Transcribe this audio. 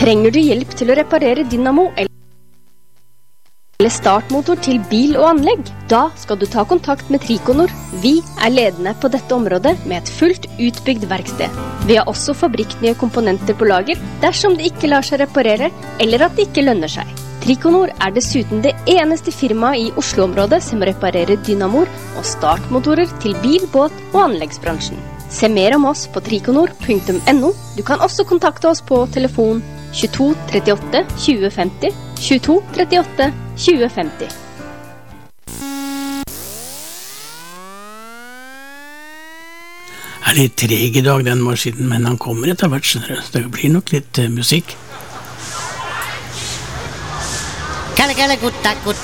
Trenger du hjelp til å reparere dynamo eller startmotor til bil og anlegg? Da skal du ta kontakt med Trikonor. Vi ledende på dette området med et fullt utbygd verksted. Vi har også fabrikknye komponenter på lager dersom det ikke lar seg reparere eller at det ikke lønner seg. Trikonor dessuten det eneste firmaet i Oslo-området som reparerer dynamoer og startmotorer til bil, båt og anleggsbransjen. Se mer om oss på trikonor.no. Du kan også kontakte oss på telefon 22 38 20 50, 22 38 20 50. Litt treg i dag, den maskinen, men han kommer etter hvert, skjønner du. Det blir nok litt musikk. Kalle, gutta,